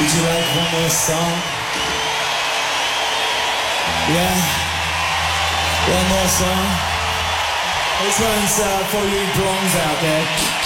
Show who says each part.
Speaker 1: Would you like one more song? Yeah? One more song? This one's for you blondes out there.